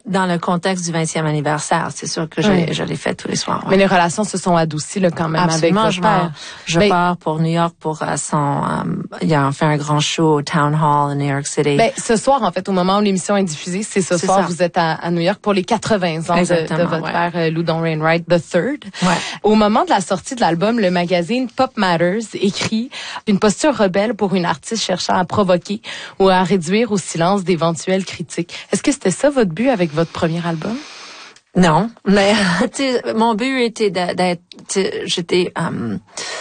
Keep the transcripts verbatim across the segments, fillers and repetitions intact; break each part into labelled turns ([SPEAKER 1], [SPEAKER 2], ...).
[SPEAKER 1] dans le contexte du vingtième anniversaire, c'est sûr que je,
[SPEAKER 2] oui.
[SPEAKER 1] je l'ai fait tous les soirs. Ouais.
[SPEAKER 2] Mais les relations se sont adoucies là quand même.
[SPEAKER 1] Absolument,
[SPEAKER 2] avec votre père.
[SPEAKER 1] Je
[SPEAKER 2] mais,
[SPEAKER 1] pars pour New York pour euh, son... Um, il a fait un grand show au Town Hall à New York City.
[SPEAKER 2] Ben, ce soir, en fait, au moment où l'émission est diffusée, c'est ce
[SPEAKER 1] c'est
[SPEAKER 2] soir,
[SPEAKER 1] ça.
[SPEAKER 2] vous êtes à, à New York pour les quatre-vingts ans de, de votre
[SPEAKER 1] ouais.
[SPEAKER 2] père, euh, Loudon Wainwright the Third.
[SPEAKER 1] Ouais.
[SPEAKER 2] Au moment de la sortie de l'album, le magazine Pop Matters écrit une posture rebelle pour une artiste cherchant à provoquer ou à réduire au silence d'éventuelles critiques. Est-ce que c'était ça votre but avec votre premier album?
[SPEAKER 1] Non, mais mon but était d'être, j'étais um,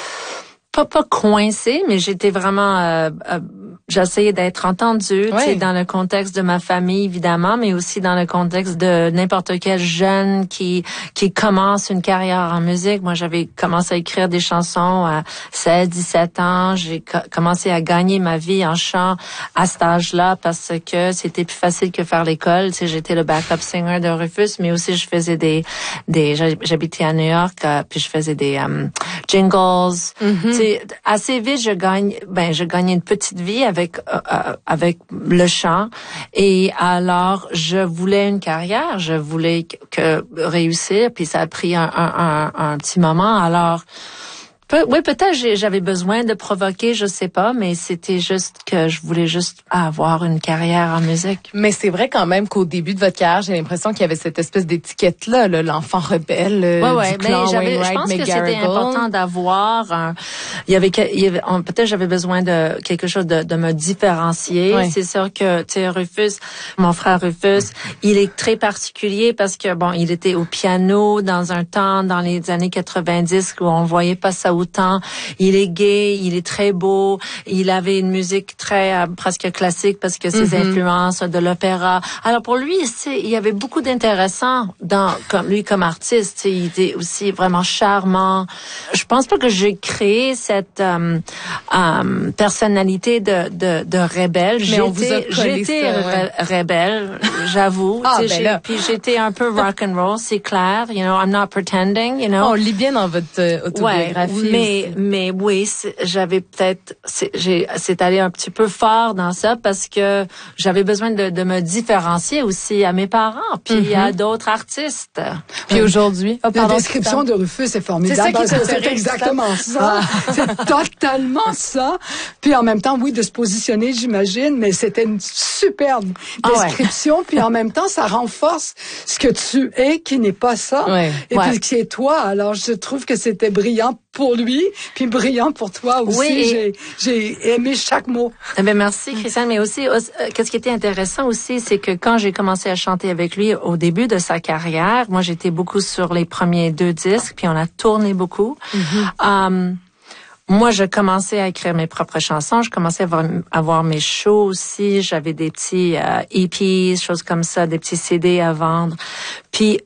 [SPEAKER 1] pas pas coincée, mais j'étais vraiment, euh, euh, j'essayais d'être entendue,
[SPEAKER 2] oui.
[SPEAKER 1] tu sais, dans le contexte de ma famille évidemment, mais aussi dans le contexte de n'importe quel jeune qui qui commence une carrière en musique. Moi, j'avais commencé à écrire des chansons à seize, dix-sept ans. J'ai co- commencé à gagner ma vie en chant à cet âge-là parce que c'était plus facile que faire l'école. Tu sais, j'étais le backup singer de Rufus, mais aussi je faisais des des j'habitais à New York, euh, puis je faisais des um, jingles. Mm-hmm. Tu sais, assez vite, je gagne, ben, je gagnais une petite vie avec euh, avec le chant, et alors je voulais une carrière, je voulais que, que réussir, puis ça a pris un un un, un petit moment. Alors Pe- oui, peut-être j'ai, j'avais besoin de provoquer, je sais pas, mais c'était juste que je voulais juste avoir une carrière en musique.
[SPEAKER 2] Mais c'est vrai quand même qu'au début de votre carrière, j'ai l'impression qu'il y avait cette espèce d'étiquette-là, là, l'enfant rebelle euh,
[SPEAKER 1] ouais, ouais,
[SPEAKER 2] du clan
[SPEAKER 1] mais j'avais,
[SPEAKER 2] Wainwright,
[SPEAKER 1] je pense que
[SPEAKER 2] McGarrigle.
[SPEAKER 1] c'était important d'avoir un, il y avait, il y avait on, peut-être j'avais besoin de quelque chose de, de me différencier. Ouais. C'est sûr que, tu sais, Rufus, mon frère Rufus, il est très particulier parce que, bon, il était au piano dans un temps, dans les années quatre-vingt-dix, où on voyait pas ça autant. Il est gay, il est très beau, il avait une musique très euh, presque classique parce que ses mm-hmm. influences de l'opéra. Alors pour lui, c'est, il y avait beaucoup d'intéressant dans comme lui comme artiste. Il était aussi vraiment charmant. Je pense pas que j'ai créé cette euh, euh, personnalité de de, de rebelle.
[SPEAKER 2] Mais
[SPEAKER 1] j'étais
[SPEAKER 2] on vous a
[SPEAKER 1] j'étais
[SPEAKER 2] ça, ouais.
[SPEAKER 1] re- rebelle, j'avoue.
[SPEAKER 2] Ah, ben
[SPEAKER 1] j'ai,
[SPEAKER 2] là.
[SPEAKER 1] Puis j'étais un peu rock and roll, c'est clair. You know, I'm not pretending. You know.
[SPEAKER 2] On lit bien dans votre euh, autobiographie.
[SPEAKER 1] Ouais, mais mais oui, c'est, j'avais peut-être c'est, j'ai c'est allé un petit peu fort dans ça parce que j'avais besoin de, de me différencier aussi à mes parents puis mm-hmm. à d'autres artistes.
[SPEAKER 2] Puis aujourd'hui,
[SPEAKER 3] oh, pardon, la description de Rufus est formidable.
[SPEAKER 2] C'est, ça qui
[SPEAKER 3] c'est exactement ça. C'est totalement ça. Puis en même temps, oui, de se positionner, j'imagine, mais c'était une superbe description. Ah ouais. Puis en même temps, ça renforce ce que tu es, qui n'est pas ça,
[SPEAKER 2] ouais.
[SPEAKER 3] et
[SPEAKER 2] ouais.
[SPEAKER 3] puis qui est toi. Alors je trouve que c'était brillant pour lui, puis brillant pour toi aussi.
[SPEAKER 1] Oui, et...
[SPEAKER 3] j'ai, j'ai aimé chaque mot.
[SPEAKER 1] Eh bien, merci, Christiane. Mais aussi, euh, qu'est-ce qui était intéressant aussi, c'est que quand j'ai commencé à chanter avec lui au début de sa carrière, moi, j'étais beaucoup sur les premiers deux disques, puis on a tourné beaucoup. Mm-hmm. Um, Moi, je commençais à écrire mes propres chansons. Je commençais à avoir, à avoir mes shows aussi. J'avais des petits euh, E Ps, choses comme ça, des petits C D à vendre. Puis,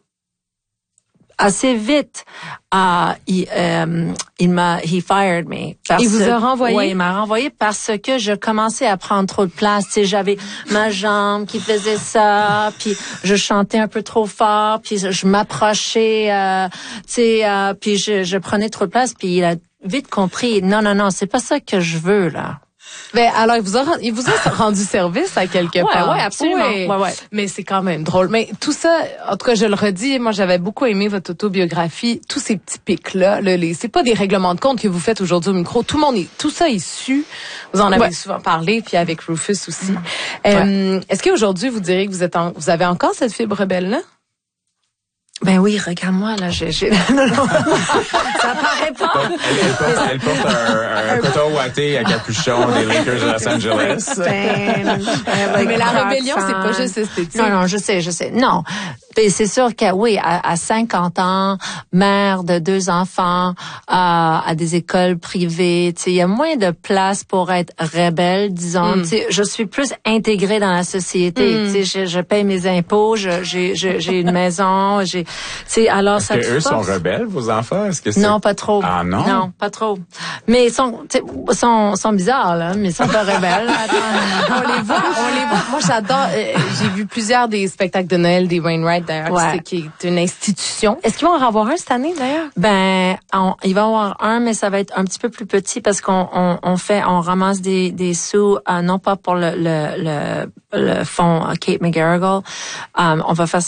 [SPEAKER 1] assez vite, uh, il, um, il m'a, he fired me.
[SPEAKER 2] Il vous a renvoyé?
[SPEAKER 1] Oui, il m'a renvoyé parce que je commençais à prendre trop de place. Tu sais, j'avais ma jambe qui faisait ça, puis je chantais un peu trop fort, puis je m'approchais, euh, tu sais, euh, puis je, je prenais trop de place, puis il a vite compris. Non, non, non, c'est pas ça que je veux là.
[SPEAKER 2] Ben alors il vous a il vous a rendu service à quelque
[SPEAKER 1] ouais,
[SPEAKER 2] part.
[SPEAKER 1] Ouais, absolument.
[SPEAKER 2] Ouais.
[SPEAKER 1] Ouais, ouais.
[SPEAKER 2] Mais c'est quand même drôle. Mais tout ça, en tout cas, je le redis, moi j'avais beaucoup aimé votre autobiographie, tous ces petits pics là, là les c'est pas des règlements de compte que vous faites aujourd'hui au micro. Tout le monde est tout ça est su. Vous en avez ouais. souvent parlé, puis avec Rufus aussi. Ouais. Euh, est-ce qu'aujourd'hui vous direz que vous êtes en, vous avez encore cette fibre rebelle là?
[SPEAKER 1] Ben oui, regarde-moi, là, j'ai, j'ai, non, non. Ça paraît pas.
[SPEAKER 4] Elle, elle porte, elle porte un, un coton ouaté à capuchon des Lakers de Los Angeles.
[SPEAKER 1] Ben,
[SPEAKER 2] mais la rébellion, c'est pas juste esthétique.
[SPEAKER 1] Non, non, je sais, je sais. Non. Et c'est sûr que oui, à, à cinquante ans, mère de deux enfants, à, à des écoles privées, tu sais, il y a moins de place pour être rebelle, disons. Mm. Tu sais, je suis plus intégrée dans la société. Mm. Tu sais, je, je paye mes impôts, je, j'ai, je, j'ai une maison, j'ai, tu sais, alors
[SPEAKER 4] Est-ce
[SPEAKER 1] ça.
[SPEAKER 4] que eux sont rebelles, vos enfants? Est-ce que c'est...
[SPEAKER 1] Non, pas trop.
[SPEAKER 4] Ah non.
[SPEAKER 1] Non, pas trop. Mais ils sont, tu sais, sont, sont bizarres là, mais ils sont pas rebelles.
[SPEAKER 2] on les voit, on les voit. Moi, j'adore. Euh, j'ai vu plusieurs des spectacles de Noël des Wainwright d'ailleurs, ouais. qui est une institution. Est-ce qu'ils vont en avoir un cette année d'ailleurs?
[SPEAKER 1] Ben, on, il va y en avoir un, mais ça va être un petit peu plus petit parce qu'on on, on fait, on ramasse des, des sous, euh, non pas pour le le le, le fonds Kate McGarrigle. Um, on va faire